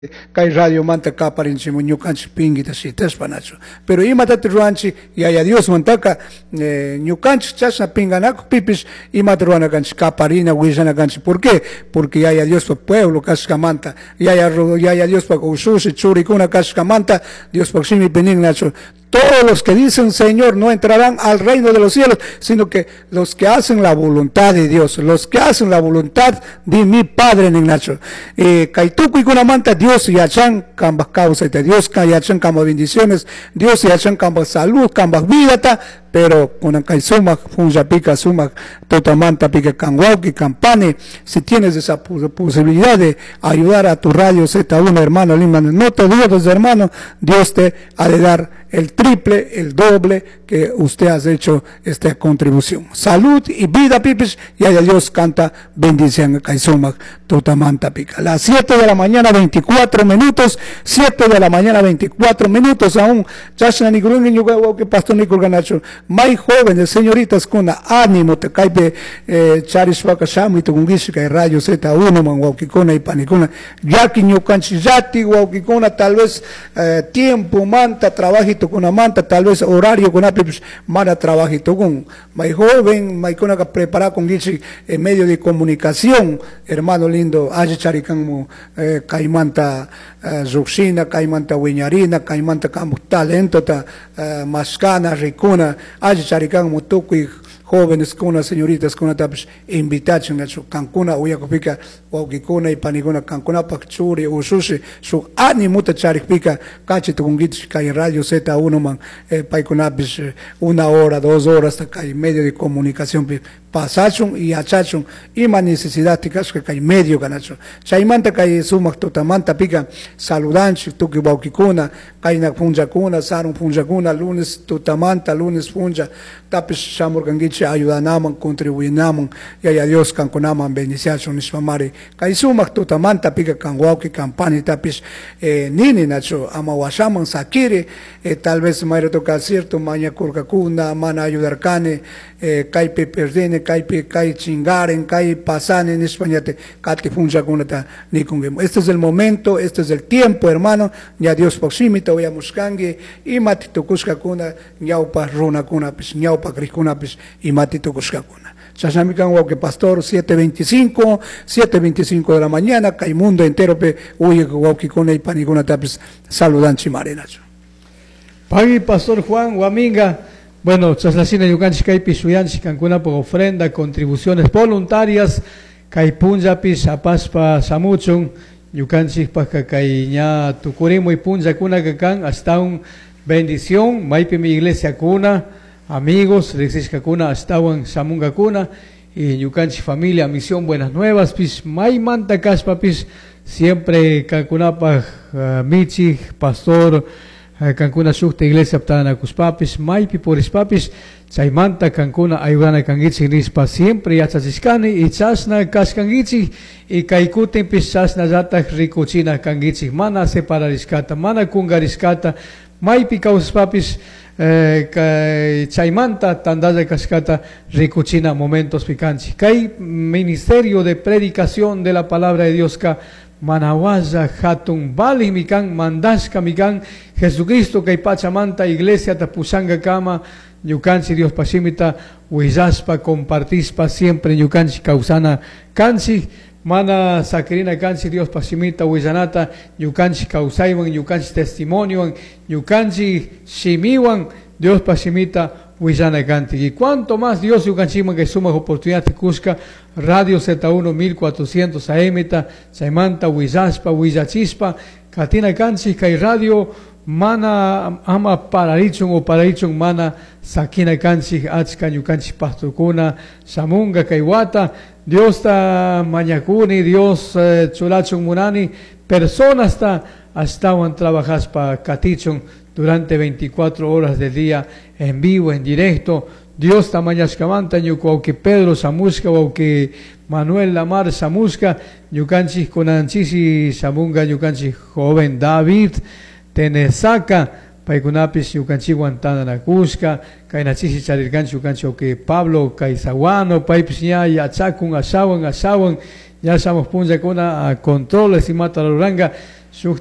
Kay radio manta kaparinchi ñukanchik pinguita shitaspa nachu. Pero imatata ruanchi yaya Dios mantaka ñukanchik chasna pinganaku pipish imata ruanakanchik kaparina willanakanchik. ¿Por qué? Porque yaya Dios pa pueblo kashkamanta, yaya Dios pa ushushi churikuna kashkamanta, Dios pa shimi penin nachu. Todos los que dicen Señor no entrarán al reino de los cielos, sino que los que hacen la voluntad de Dios, los que hacen la voluntad de mi Padre Nacho. Kaituku y kunamanta Dios yachan kambas causa de Dios yachan kambas bendiciones, Dios yachan kambas salud, kambas vida pero con kaisuma funja pica suma totamanta pica kanwauki campane. Si tienes esa posibilidad de ayudar a tu radio Z1 hermano Lima, no te dudes hermano, Dios te ha de dar el triple, el doble que usted ha hecho esta contribución. Salud y vida, pipis, y a Dios canta bendición kaisuma totamanta pica. Las 7 de la mañana 24 minutos, 7 de la mañana 24 minutos aún. Chasna ni grungi ñuga que pastor Nicol Ganacho. May jóvenes, señoritas, con ánimo, te caipe charishwaka shami, tu gungishika y radio Z1, man, waukikona y panicona, yaki ñukanchillati, waukikona, tal vez tiempo, manta, trabajito con una manta, tal vez horario con apps, mara trabajito con. May joven, may kona que prepara con gichi en medio de comunicación, hermano lindo, aje charikanmo, caimanta zuxina, caimanta wiñarina, caimanta camu talento, mascana, ricuna, aje charikanmo tukui, jóvenes con una señoritas con una tapish invitación a su cancuna uya pica waukikuna y panicuna cancuna pachuri usushi su ánimo te charik pica cachito con gitch kai radio Z1 man paikunapis 1 hora 2 horas hasta kai medio de comunicación pasachun y achachun y más necesidad ticas que kai medio ganacho chaimanta kai sumak totamanta pica saludanchi tuki waukikuna kai na funja kuna sarun funja kuna lunes totamanta lunes funja tapis shamur gangich ayudanaman, contribuinaman, y a Dios canconaman, bendición, nismamari. Kaisumak tutamanta pica canguauki, campani tapis, nini nacho, amawashaman, sakiri, tal vez mayre toca cierto, maña kurkakuna, mana ayudar cane, caipe perdene, caipe cai chingaren, cai pasane en españate, cati funja kunata, ni kungemo. Este es el momento, este es el tiempo, hermano, ya Dios proximita, voy a muscangue, y matito kuska kuna, ñaupa runa kuna, pues, ñaupa cricuna, pues, y matito kuskakuna. Chachamican que pastor 7:25 de la mañana, que el mundo entero pe uye guauquicona y panicona tapis saludan chimarenacho. Pagui pastor Juan Guaminga, bueno, chaslacina yucanchi caipi suyanchi cancuna por ofrenda, contribuciones voluntarias, caipunjapis apaspa samuchun, yucanchi pasca caiña tucurimo y punja cuna cacan, hasta un bendición, maipi mi iglesia cuna, amigos, Rexis Kakuna, estaban Samunga Kuna y Yucanchi familia, misión Buenas Nuevas, pis, May Manta Caspa, pis, siempre Cancunapa, Michi, pastor, Cancuna Sukta, iglesia Ptana Cuspapis, May Piporis Papis, Chaimanta, Cancuna, Ayudana Cangichi, Rispa, siempre Yachachiscani, y Chasna Cascangichi, y Kaikuten, pis, Chasna Zata, Ricochina Cangichi, Mana Separariscata, Mana Kungariscata, May Picaus Papis, Chaimanta, Tandaya Cascata, Ricuchina, momentos picantes. Kai ministerio de predicación de la palabra de Dios, ka Manawaza, Hatun, Bali, Mikan, Mandaska, Mikan, Jesucristo, Kai Pachamanta, Iglesia, Tapusanga, Kama, Yucanchi, Dios Pachimita, Huizaspa, compartispa siempre, Yucanchi, Causana, Canchi, Mana Sacrina Canchi, Dios Pasimita, Huizanata, Yucanchi Causaiwan, Yucanchi Testimonio, Yucanchi Shimiwan, Dios Pasimita, Huizana Canti. Y cuanto más Dios Yucanchima que suma oportunidad de Cusca, Radio Z1 1400 AM, Saimanta, Huizaspa, Huizachispa, Katina Canchi, Kai Radio, Mana ama pararichun o pararichun mana sakina canchi achka yucanchi pasturcuna samunga kaiwata Dios ta mañacuni Dios chulachun munani personas estaban trabajas para catichun durante 24 horas del día en vivo en directo Dios ta mañascamanta yucuauque Pedro Samusca o que Manuel Lamar Samusca yucanchi conanchisi samunga yucanchi joven David Tenesaca, Paikunapis, Yucanchi, Guantana, Cusca, Kainachisi, Charirganchi, Yucanchi, que Pablo, Caizaguano, Paipis, Yachacun, Asawan, ya estamos punza con a controles y mata la uranga, shuk